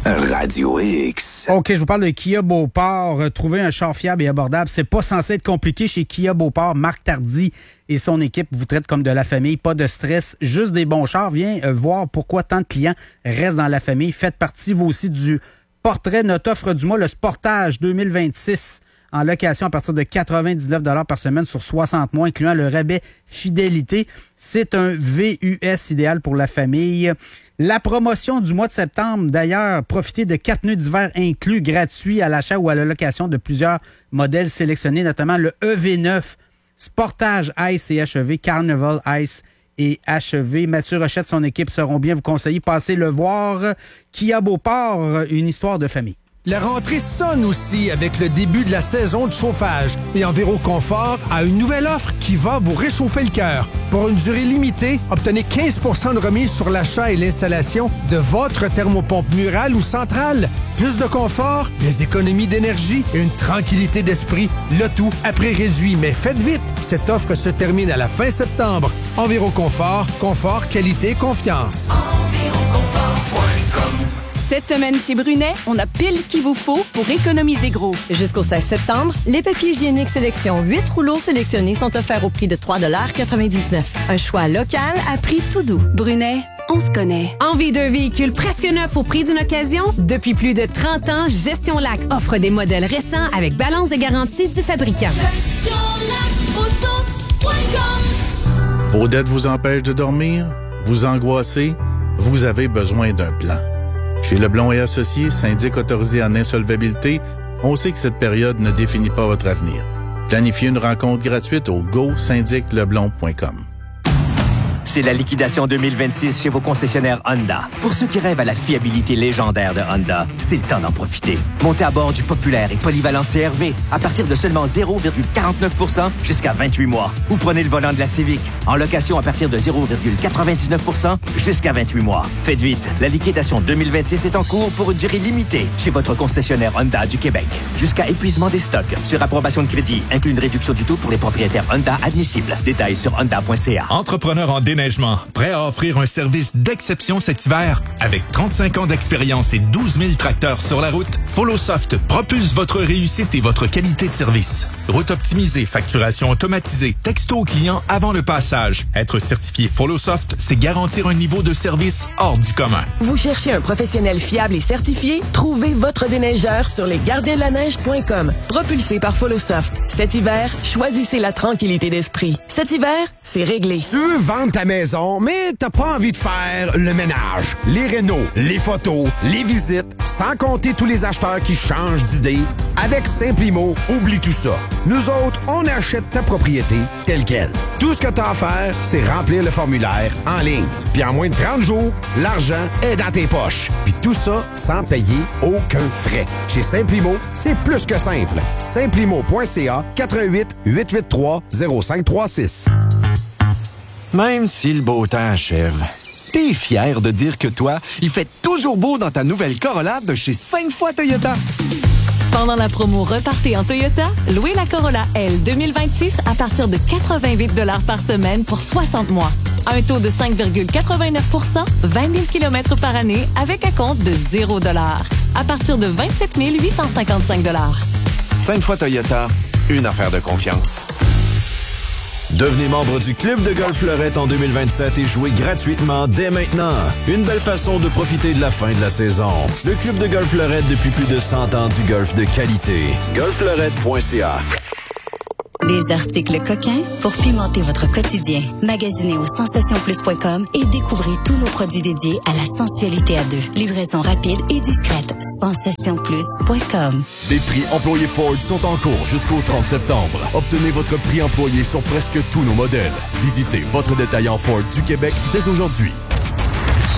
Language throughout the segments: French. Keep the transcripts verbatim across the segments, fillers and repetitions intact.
Radio X. OK, je vous parle de Kia Beauport. Trouver un char fiable et abordable, c'est pas censé être compliqué chez Kia Beauport. Marc Tardy et son équipe vous traitent comme de la famille. Pas de stress, juste des bons chars. Viens euh, voir pourquoi tant de clients restent dans la famille. Faites partie, vous aussi, du portrait, notre offre du mois, le Sportage deux mille vingt-six, en location à partir de quatre-vingt-dix-neuf dollars par semaine sur soixante mois, incluant le rabais fidélité. C'est un V U S idéal pour la famille. La promotion du mois de septembre, d'ailleurs, profitez de quatre pneus d'hiver inclus gratuits à l'achat ou à la location de plusieurs modèles sélectionnés, notamment le E V neuf, Sportage Ice et H E V, Carnival Ice et H E V. Mathieu Rochette, son équipe seront bien vous conseiller. Passez le voir. Kia Beauport, une histoire de famille. La rentrée sonne aussi avec le début de la saison de chauffage. Et Enviro Confort a une nouvelle offre qui va vous réchauffer le cœur. Pour une durée limitée, obtenez quinze pour cent de remise sur l'achat et l'installation de votre thermopompe murale ou centrale. Plus de confort, des économies d'énergie et une tranquillité d'esprit. Le tout à prix réduit. Mais faites vite, cette offre se termine à la fin septembre. Enviro Confort, confort, qualité, confiance. enviro confort point com. Cette semaine chez Brunet, on a pile ce qu'il vous faut pour économiser gros. Jusqu'au seize septembre, les papiers hygiéniques sélection huit rouleaux sélectionnés sont offerts au prix de trois dollars quatre-vingt-dix-neuf. Un choix local à prix tout doux. Brunet, on se connaît. Envie d'un véhicule presque neuf au prix d'une occasion? Depuis plus de trente ans, Gestion Lac offre des modèles récents avec balance de garantie du fabricant. gestion lac auto point com. Vos dettes vous empêchent de dormir? Vous angoissez? Vous avez besoin d'un plan. Chez Leblond et Associés, syndic autorisé en insolvabilité, on sait que cette période ne définit pas votre avenir. Planifiez une rencontre gratuite au go syndic leblond point com. C'est la liquidation deux mille vingt-six chez vos concessionnaires Honda. Pour ceux qui rêvent à la fiabilité légendaire de Honda, c'est le temps d'en profiter. Montez à bord du populaire et polyvalent C R V à partir de seulement zéro virgule quarante-neuf pour cent jusqu'à vingt-huit mois. Ou prenez le volant de la Civic en location à partir de zéro virgule quatre-vingt-dix-neuf pour cent jusqu'à vingt-huit mois. Faites vite, la liquidation deux mille vingt-six est en cours pour une durée limitée chez votre concessionnaire Honda du Québec. Jusqu'à épuisement des stocks. Sur approbation de crédit, inclut une réduction du taux pour les propriétaires Honda admissibles. Détails sur honda point c a. Entrepreneur en déneigement, prêt à offrir un service d'exception cet hiver? Avec trente-cinq ans d'expérience et douze mille tracteurs sur la route, FollowSoft propulse votre réussite et votre qualité de service. Route optimisée, facturation automatisée, texto au client avant le passage. Être certifié FollowSoft, c'est garantir un niveau de service hors du commun. Vous cherchez un professionnel fiable et certifié? Trouvez votre déneigeur sur les gardiens de la neige point com. Propulsé par FollowSoft. Cet hiver, choisissez la tranquillité d'esprit. Cet hiver, c'est réglé. Tu veux vendre ta maison, mais t'as pas envie de faire le ménage, les rénaux, les photos, les visites, sans compter tous les acheteurs qui changent d'idée. Avec Simplimo, oublie tout ça. Nous autres, on achète ta propriété telle quelle. Tout ce que t'as à faire, c'est remplir le formulaire en ligne. Puis en moins de trente jours, l'argent est dans tes poches. Puis tout ça sans payer aucun frais. Chez Simplimo, c'est plus que simple. Simplimo point c a, quatre un huit, huit huit trois, zéro cinq trois six. Même si le beau temps achève, t'es fier de dire que toi, il fait toujours beau dans ta nouvelle Corolla de chez cinq fois Toyota. Pendant la promo Repartez en Toyota, louez la Corolla L deux mille vingt-six à partir de quatre-vingt-huit dollars par semaine pour soixante mois. Un taux de cinq virgule quatre-vingt-neuf pour cent, vingt mille kilomètres par année avec un compte de zéro dollar. À partir de vingt-sept mille huit cent cinquante-cinq dollars. cinq fois Toyota, une affaire de confiance. Devenez membre du Club de Golf Fleurette en deux mille vingt-sept et jouez gratuitement dès maintenant. Une belle façon de profiter de la fin de la saison. Le Club de Golf Fleurette depuis plus de cent ans du golf de qualité. golf fleurette point c a. Des articles coquins pour pimenter votre quotidien. Magasinez au sensation plus point com et découvrez tous nos produits dédiés à la sensualité à deux. Livraison rapide et discrète. sensation plus point com. Les prix employés Ford sont en cours jusqu'au trente septembre. Obtenez votre prix employé sur presque tous nos modèles. Visitez votre détaillant Ford du Québec dès aujourd'hui.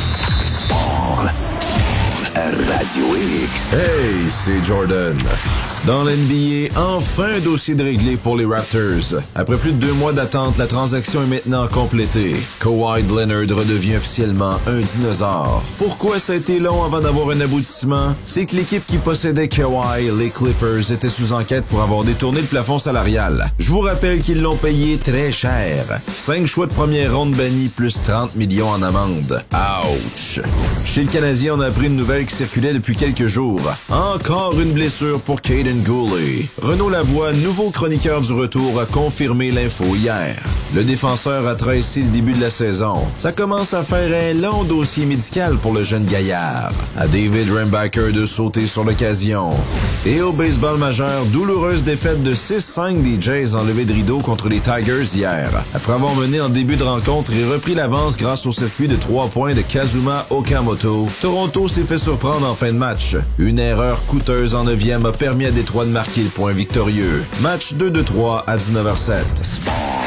Sport. Radio X. Hey, c'est Jordan. Dans l'N B A, enfin un dossier de réglé pour les Raptors. Après plus de deux mois d'attente, la transaction est maintenant complétée. Kawhi Leonard redevient officiellement un dinosaure. Pourquoi ça a été long avant d'avoir un aboutissement? C'est que l'équipe qui possédait Kawhi, les Clippers, était sous enquête pour avoir détourné le plafond salarial. Je vous rappelle qu'ils l'ont payé très cher. Cinq choix de première ronde bannis plus trente millions en amende. Ouch! Chez le Canadien, on a appris une nouvelle qui circulait depuis quelques jours. Encore une blessure pour Caden Goulet. Renaud Lavoie, nouveau chroniqueur du retour, a confirmé l'info hier. Le défenseur a tracé le début de la saison. Ça commence à faire un long dossier médical pour le jeune gaillard. À David Rambacker de sauter sur l'occasion. Et au baseball majeur, douloureuse défaite de six cinq des Jays en levée de rideau contre les Tigers hier. Après avoir mené en début de rencontre et repris l'avance grâce au circuit de trois points de Kazuma Okamoto, Toronto s'est fait surprendre en fin de match. Une erreur coûteuse en neuvième a permis à Détroit de marquer le point victorieux. Match deux deux trois à dix-neuf heures zéro sept.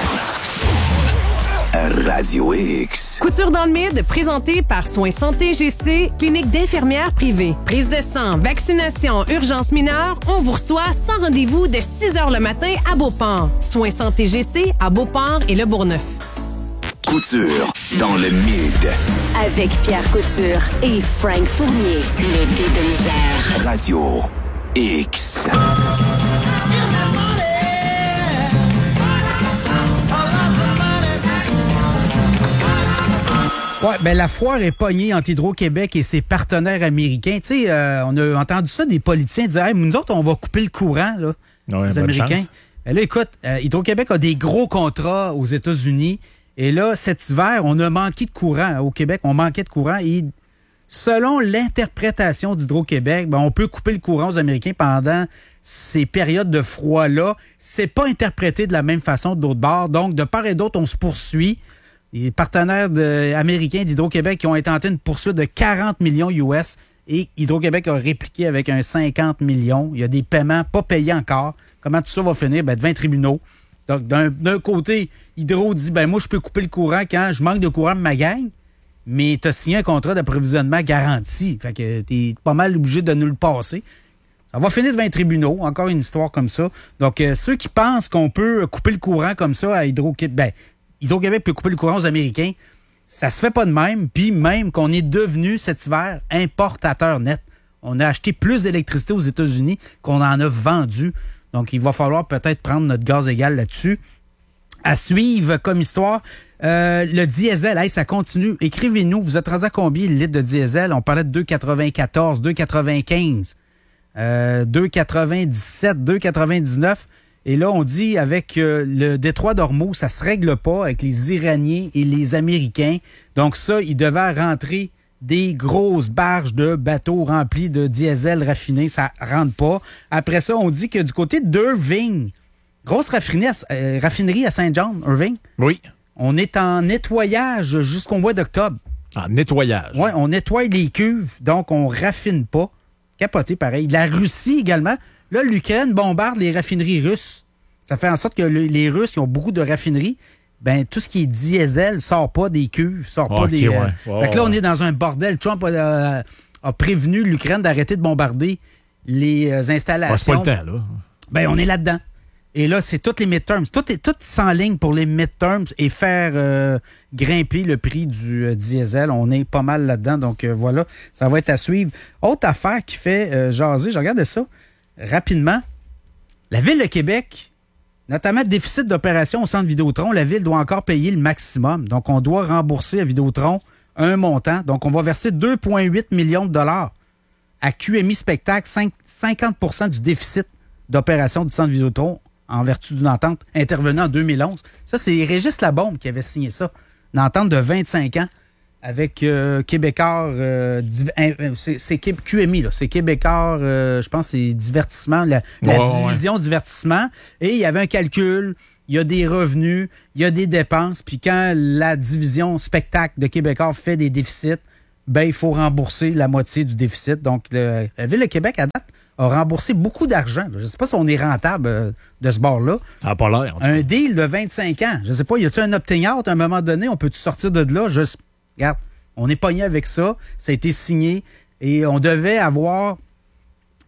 Radio X. Couture dans le mid, présenté par Soins Santé G C, clinique d'infirmières privée. Prise de sang, vaccination, urgence mineure, on vous reçoit sans rendez-vous de six heures le matin à Beauport. Soins Santé G C à Beauport et Le Bourgneuf. Couture dans le mid. Avec Pierre Couture et Frank Fournier. L'été de misère. Radio X. Ouais, ben la foire est pognée entre Hydro-Québec et ses partenaires américains. Tu sais, euh, on a entendu ça des politiciens dire hey, nous autres, on va couper le courant, là, ouais, les Américains. Ben là, écoute, euh, Hydro-Québec a des gros contrats aux États-Unis. Et là, cet hiver, on a manqué de courant. Au Québec, on manquait de courant. Et selon l'interprétation d'Hydro-Québec, ben, on peut couper le courant aux Américains pendant ces périodes de froid-là. C'est pas interprété de la même façon d'autre bord. Donc, de part et d'autre, on se poursuit. Les partenaires de, américains d'Hydro-Québec qui ont intenté une poursuite de quarante millions U S et Hydro-Québec a répliqué avec un cinquante millions. Il y a des paiements pas payés encore. Comment tout ça va finir? Ben, devant tribunaux. Donc, d'un, d'un côté, Hydro dit, ben moi, je peux couper le courant quand je manque de courant de ma gang, mais tu as signé un contrat d'approvisionnement garanti. Fait que tu es pas mal obligé de nous le passer. Ça va finir devant les tribunaux. Encore une histoire comme ça. Donc, euh, ceux qui pensent qu'on peut couper le courant comme ça à Hydro-Québec, ben, Hydro-Québec peut couper le courant aux Américains. Ça se fait pas de même. Puis même qu'on est devenu cet hiver importateur net. On a acheté plus d'électricité aux États-Unis qu'on en a vendu. Donc, il va falloir peut-être prendre notre gaz égal là-dessus. À suivre comme histoire, euh, le diesel, hey, ça continue. Écrivez-nous, vous êtes rendu à combien le litre de diesel? On parlait de deux quatre-vingt-quatorze, deux quatre-vingt-quinze, euh, deux quatre-vingt-dix-sept, deux quatre-vingt-dix-neuf. Et là, on dit avec euh, le détroit d'Ormuz, ça se règle pas avec les Iraniens et les Américains. Donc ça, il devait rentrer des grosses barges de bateaux remplis de diesel raffiné. Ça rentre pas. Après ça, on dit que du côté d'Irving, grosse raffinerie à, euh, raffinerie à Saint-John, Irving. Oui. On est en nettoyage jusqu'au mois d'octobre. En nettoyage. Oui, on nettoie les cuves, donc on raffine pas. Capoté, pareil. La Russie également. Là, l'Ukraine bombarde les raffineries russes. Ça fait en sorte que le, les Russes, qui ont beaucoup de raffineries, ben tout ce qui est diesel sort pas des cuves, sort pas okay, des... Ouais. Euh, Oh, fait que là, on ouais. est dans un bordel. Trump a, a prévenu l'Ukraine d'arrêter de bombarder les euh, installations. Ah, c'est pas le temps, là. Ben, on est là-dedans. Et là, c'est toutes les midterms. Tout est tout s'enligne pour les midterms et faire euh, grimper le prix du euh, diesel. On est pas mal là-dedans. Donc, euh, voilà, ça va être à suivre. Autre affaire qui fait euh, jaser, je regardais ça rapidement. La Ville de Québec, notamment déficit d'opération au centre Vidéotron, la Ville doit encore payer le maximum. Donc, on doit rembourser à Vidéotron un montant. Donc, on va verser deux virgule huit millions de dollars à Q M I Spectacle, cinquante pour cent du déficit d'opération du centre Vidéotron en vertu d'une entente intervenant en deux mille onze. Ça, c'est Régis Labombe qui avait signé ça. Une entente de vingt-cinq ans avec euh, Québécois, euh, div- euh, c'est, c'est Q M I, là. C'est Québécois, euh, je pense, c'est divertissement, la, la Ouais, division divertissement. Et il y avait un calcul, il y a des revenus, il y a des dépenses. Puis quand la division spectacle de Québécois fait des déficits, ben il faut rembourser la moitié du déficit. Donc, le, la Ville de Québec, à date, a remboursé beaucoup d'argent. Je ne sais pas si on est rentable euh, de ce bord-là. Ça n'a pas l'air. Un deal de vingt-cinq ans. Je ne sais pas, y a-t-il un opting-out à un moment donné? On peut-tu sortir de là? Je, regarde, on est pogné avec ça. Ça a été signé et on devait avoir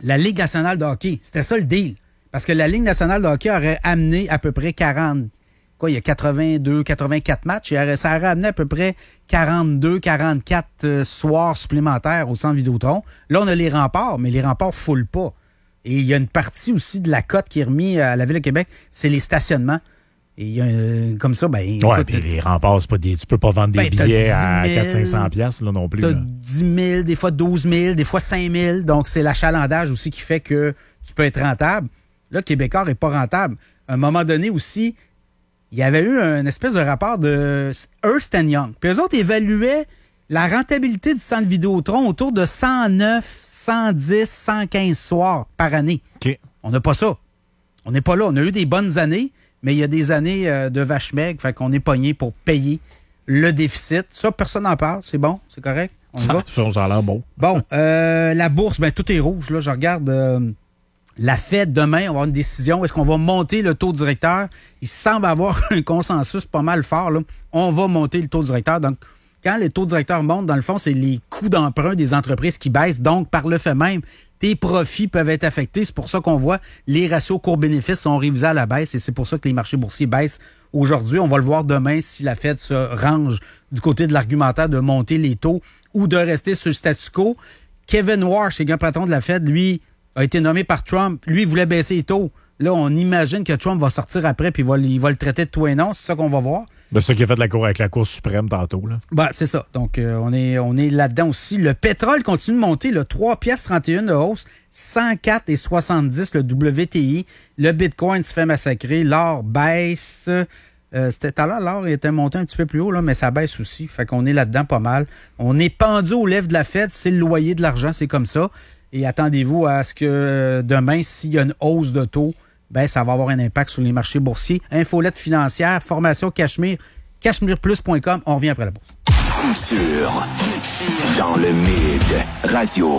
la Ligue nationale de hockey. C'était ça le deal. Parce que la Ligue nationale de hockey aurait amené à peu près quarante... Quoi, il y a quatre-vingt-deux, quatre-vingt-quatre matchs. Et ça aurait amené à peu près quarante-deux, quarante-quatre euh, soirs supplémentaires au centre Vidéotron. Là, on a les remparts, mais les remparts ne foulent pas. Et il y a une partie aussi de la cote qui est remise à la Ville de Québec, c'est les stationnements. Et il y a, euh, comme ça, ben, ouais, écoute, puis les remparts, c'est pas des, tu peux pas vendre des ben, billets à dix mille, quatre cents à cinq cents piastres là non plus. T'as Là. dix mille, des fois douze mille, des fois cinq mille. Donc, c'est l'achalandage aussi qui fait que tu peux être rentable. Là, Québécois n'est pas rentable. À un moment donné aussi, il y avait eu une espèce de rapport de Ernst and Young. Puis eux autres évaluaient la rentabilité du centre Vidéotron autour de cent neuf, cent dix, cent quinze soirs par année. Okay. On n'a pas ça. On n'est pas là. On a eu des bonnes années, mais il y a des années euh, de vache maigre, fait qu'on est pogné pour payer le déficit. Ça, personne n'en parle. C'est bon? C'est correct? On y ça, va? ça a l'air bon. Bon, euh, la bourse, ben tout est rouge. Là, je regarde... Euh, La Fed, demain, on va avoir une décision. Est-ce qu'on va monter le taux directeur? Il semble avoir un consensus pas mal fort. Là. On va monter le taux directeur. Donc, quand les taux directeurs montent, dans le fond, c'est les coûts d'emprunt des entreprises qui baissent. Donc, par le fait même, tes profits peuvent être affectés. C'est pour ça qu'on voit les ratios cours-bénéfices sont révisés à la baisse et c'est pour ça que les marchés boursiers baissent aujourd'hui. On va le voir demain si la Fed se range du côté de l'argumentaire de monter les taux ou de rester sur le statu quo. Kevin Warsh, le grand patron de la Fed, lui, a été nommé par Trump. Lui, il voulait baisser les taux. Là, on imagine que Trump va sortir après puis il va, il va le traiter de tout et non. C'est ça qu'on va voir. Ben, c'est ça qui a fait la cour avec la Cour suprême tantôt. Là. Ben, c'est ça. Donc, euh, on est, on est là-dedans aussi. Le pétrole continue de monter. Là, trois piastres trente et un de hausse. cent quatre virgule soixante-dix le W T I. Le Bitcoin se fait massacrer. L'or baisse. Euh, c'était tout à l'heure, l'or était monté un petit peu plus haut, là, mais ça baisse aussi. Fait qu'on est là-dedans pas mal. On est pendu aux lèvres de la Fed. C'est le loyer de l'argent. C'est comme ça. Et attendez-vous à ce que euh, demain, s'il y a une hausse de taux, ben ça va avoir un impact sur les marchés boursiers. Infolette financière, formation Cachemire, cachemire plus point com. On revient après la bourse. Coup sûr. Dans le mid. Radio.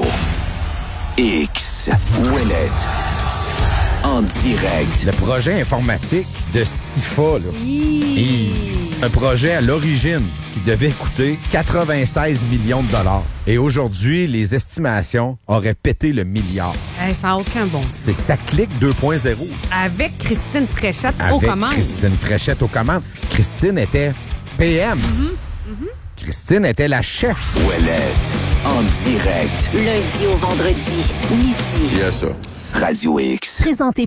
X. Ouellette. En direct. Le projet informatique de SIFA, là. Et un projet à l'origine qui devait coûter quatre-vingt-seize millions de dollars. Et aujourd'hui, les estimations auraient pété le milliard. Hey, ça n'a aucun bon sens. C'est Ça clique deux point zéro. Avec Christine Fréchette aux Avec commandes. Christine Fréchette aux commandes. Christine était P M. Mm-hmm. Mm-hmm. Christine était la chef. Ouellette. En direct. Lundi au vendredi, midi. Il y a ça. Radio X. Présenté